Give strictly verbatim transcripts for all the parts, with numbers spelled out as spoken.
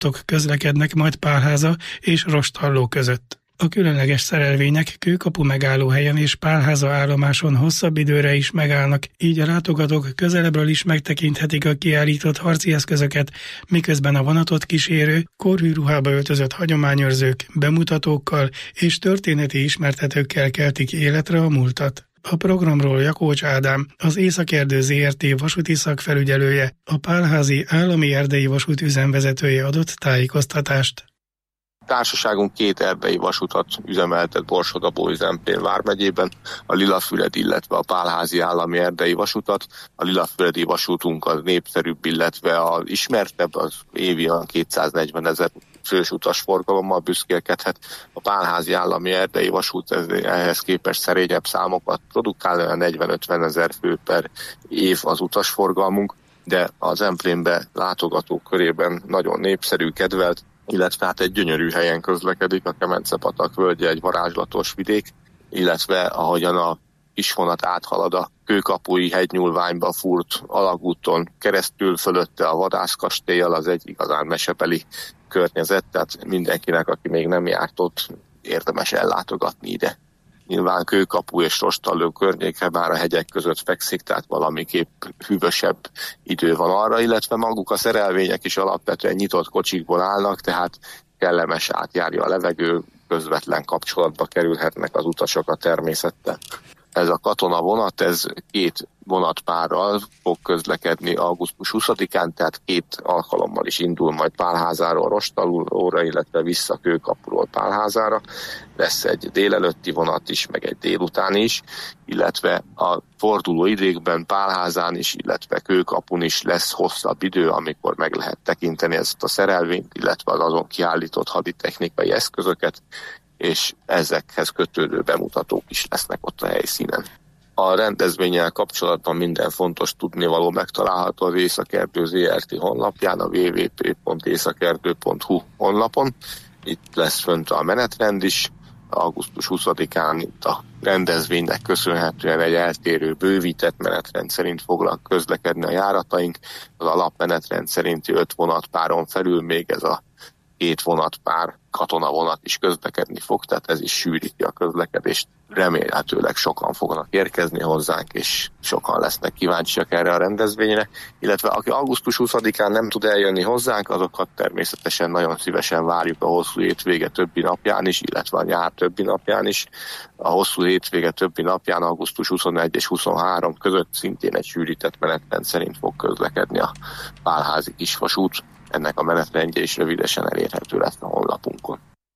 közlekednek majd Pálháza és Rostalló között. A különleges szerelvények Kőkapu megállóhelyen és Pálháza állomáson hosszabb időre is megállnak, így a látogatók közelebbről is megtekinthetik a kiállított harci eszközöket, miközben a vonatot kísérő, kórhű ruhába öltözött hagyományőrzők, bemutatókkal és történeti ismertetőkkel keltik életre a múltat. A programról Jakócs Ádám, az Északerdő zé er té vasúti szakfelügyelője, a Pálházi Állami Erdei Vasút üzemvezetője adott tájékoztatást. Társaságunk két erdei vasutat üzemeltet Borsod-Abaúj-Zemplén vármegyében, a Lilafüredi, illetve a Pálházi Állami Erdei Vasutat. A Lilafüredi vasútunk az népszerűbb, illetve az ismertebb, az évi a kétszáznegyvenezer fős utasforgalommal büszkélkedhet. A Pálházi Állami Erdei Vasút ehhez képest szerényebb számokat produkál, olyan negyven-ötven ezer fő per év az utasforgalmunk, de az Zemplénbe látogatók körében nagyon népszerű, kedvelt, illetve hát egy gyönyörű helyen közlekedik, a Kemence-patak völgye egy varázslatos vidék, illetve ahogyan a kisvonat áthalad a Kőkapui hegynyúlványba fúrt alagúton keresztül, fölötte a vadászkastélyal, az egy igazán mesebeli környezet, tehát mindenkinek, aki még nem járt ott, érdemes ellátogatni ide. Nyilván Kőkapu és Rostalló környéke már a hegyek között fekszik, tehát valamiképp hűvösebb idő van arra, illetve maguk a szerelvények is alapvetően nyitott kocsikból állnak, tehát kellemes, átjárja a levegő, közvetlen kapcsolatba kerülhetnek az utasok a természettel. Ez a katona vonat, ez két vonatpárral fog közlekedni augusztus huszadikán, tehát két alkalommal is indul majd Pálházáról Rostallóra, illetve vissza Kőkapuról Pálházára. Lesz egy délelőtti vonat is, meg egy délután is, illetve a forduló idékben Pálházán is, illetve Kőkapun is lesz hosszabb idő, amikor meg lehet tekinteni ezt a szerelvényt, illetve az azon kiállított haditechnikai eszközöket, és ezekhez kötődő bemutatók is lesznek ott a helyszínen. A rendezvénnyel kapcsolatban minden fontos tudnivaló megtalálható az Északerdő zé er té honlapján, a double-u double-u double-u pont északerdő pont hu honlapon. Itt lesz fönt a menetrend is. augusztus huszadikán itt a rendezvénynek köszönhetően egy eltérő, bővített menetrend szerint fognak közlekedni a járataink. Az alapmenetrend szerinti öt vonatpáron felül még ez a két vonatpár, katonavonat is közlekedni fog, tehát ez is sűríti a közlekedést. Remélhetőleg sokan fognak érkezni hozzánk, és sokan lesznek kíváncsiak erre a rendezvényre, illetve aki augusztus huszadikán nem tud eljönni hozzánk, azokat természetesen nagyon szívesen várjuk a hosszú hétvége többi napján is, illetve a nyár többi napján is. A hosszú hétvége többi napján augusztus huszonegy és huszonhárom között szintén egy sűrített menetrend szerint fog közlekedni a Pálházi kisvasút. Ennek a menetrendje is rövidesen elérhető lesz a honlapunkon.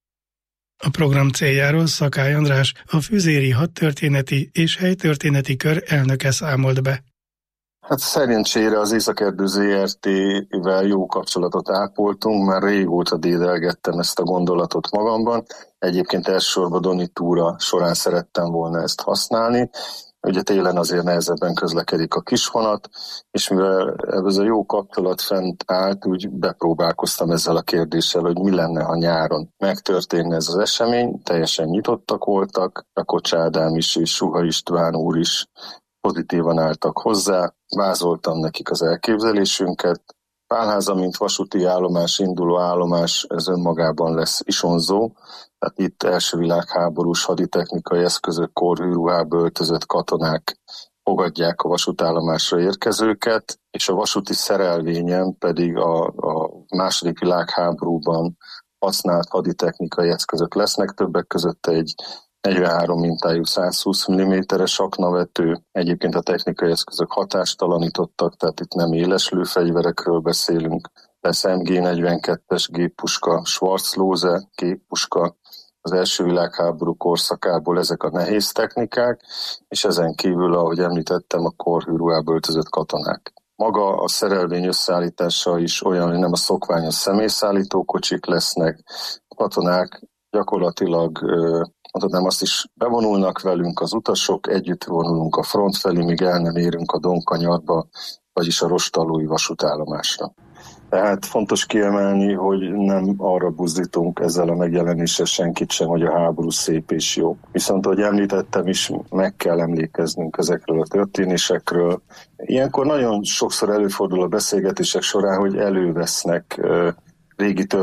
A program céljáról Szakály András, a Füzéri Hadtörténeti és Helytörténeti Kör elnöke számolt be. Hát szerencsére az Északerdő zé er té-vel jó kapcsolatot ápoltunk, már régóta dédelgettem ezt a gondolatot magamban. Egyébként elsősorban Doni túra során szerettem volna ezt használni. Ugye télen azért nehezebben közlekedik a kisvonat, és mivel ez a jó kapcsolat fent állt, úgy bepróbálkoztam ezzel a kérdéssel, hogy mi lenne, ha nyáron megtörténne ez az esemény. Teljesen nyitottak voltak, Jakócs Ádám is és Suha István úr is pozitívan álltak hozzá, vázoltam nekik az elképzelésünket. Pálháza, mint vasúti állomás, induló állomás, ez önmagában lesz isonzó, tehát itt első világháborús haditechnikai eszközök, kórhűruhába öltözött katonák fogadják a vasútállomásra érkezőket, és a vasúti szerelvényen pedig a, a második világháborúban használt haditechnikai eszközök lesznek, többek között egy negyvenhárom mintájú százhúsz milliméteres aknavető. Egyébként a technikai eszközök hatástalanítottak, tehát itt nem éles lőfegyverekről beszélünk. Lesz em gé negyvenkettes géppuska, Schwarzlose géppuska, az első világháború korszakából ezek a nehéz technikák, és ezen kívül, ahogy említettem, a kórhűruhába öltözött katonák. Maga a szerelvény összeállítása is olyan, hogy nem a szokványos személyszállító kocsik lesznek, a katonák gyakorlatilag mondhatnám azt is, bevonulnak velünk az utasok, együtt vonulunk a front felé, míg el nem érünk a Donkanyarba, vagyis a rostallói vasútállomásra. Tehát fontos kiemelni, hogy nem arra buzdítunk ezzel a megjelenéssel senkit sem, hogy a háború szép és jó. Viszont, ahogy említettem is, meg kell emlékeznünk ezekről a történésekről. Ilyenkor nagyon sokszor előfordul a beszélgetések során, hogy elővesznek régi